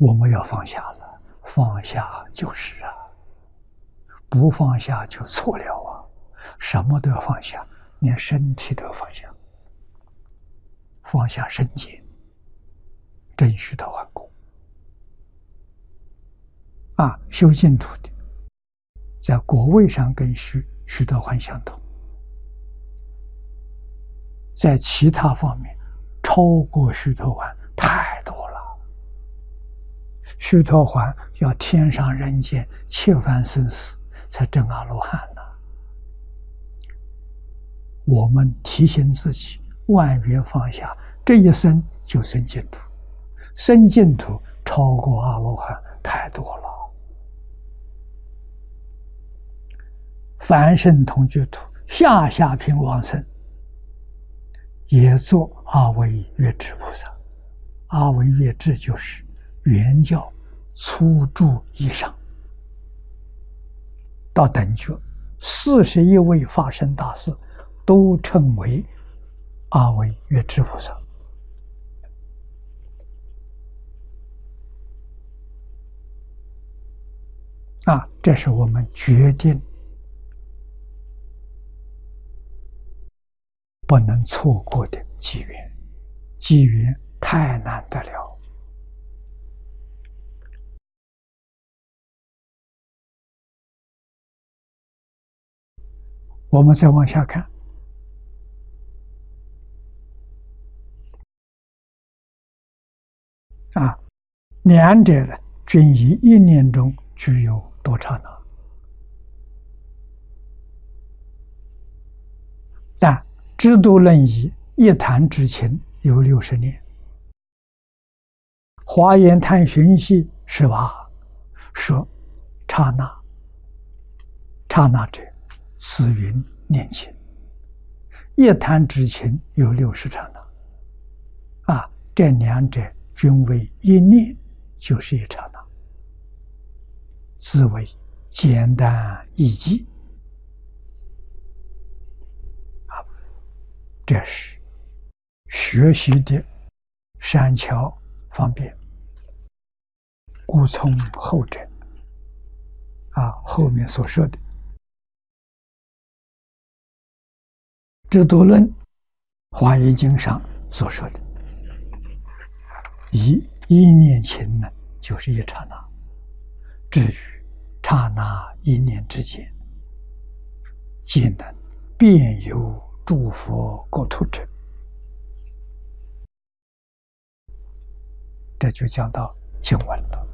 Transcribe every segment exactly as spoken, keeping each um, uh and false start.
我们要放下了，放下就是啊，不放下就错了啊！什么都要放下，连身体都要放下，放下身见，真须陀洹果啊！修净土的，在果位上跟须须陀洹相同，在其他方面超过须陀洹太多了。须陀洹要天上人间切凡生死才证阿罗汉呢。我们提醒自己，万缘放下，这一生就生净土，生净土超过阿罗汉太多了。凡圣同居土，下下品往生，也做阿惟越致菩萨。阿惟越致就是原教初住以上，到等觉，四十一位法身大士都称为阿惟越致菩萨。啊，这是我们决定不能错过的机缘，机缘太难得了。我们再往下看，啊，两者呢，均以一念中具有多刹那，但知度论以一弹指顷有六十年，华严叹寻系十八说刹那，刹那者此云念情，一弹指顷有六十刹那，啊，这两者均为一念，就是一刹那，自为简单易记。啊，这是学习的善巧方便，故从后者。啊，后面所说的知度论华严经上所说的以一念情呢，就是一刹那，至于刹那一念之间，皆能遍游诸佛国土者。这就讲到经文了。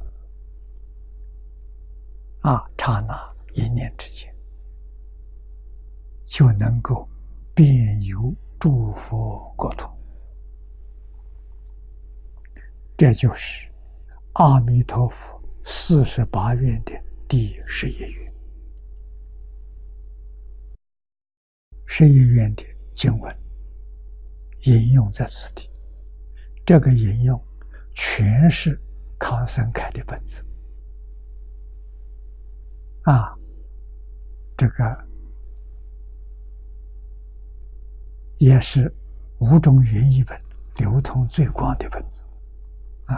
啊，刹那一念之间，就能够遍游诸佛国土。这就是阿弥陀佛四十八愿的第十一愿。十一愿的经文引用在此地，这个引用全是康生开的本子。啊，这个也是五种原译本流通最广的本子。啊，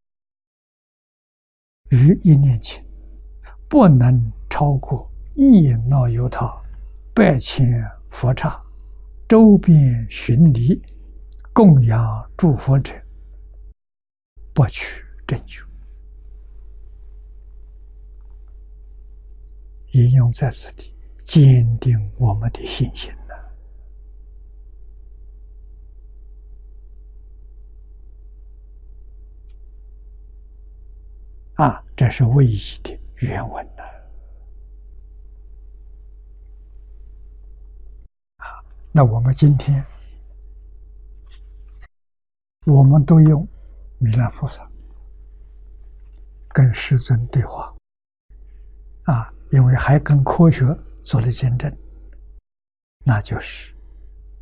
于一念情，不能超过一耨由他百千佛刹，周边巡礼供养诸佛者，不取正觉。引用在此地，坚定我们的信心呢。啊，这是唯一的原文呢。啊，那我们今天我们都用弥勒菩萨跟世尊对话。啊，因为还跟科学做了见证，那就是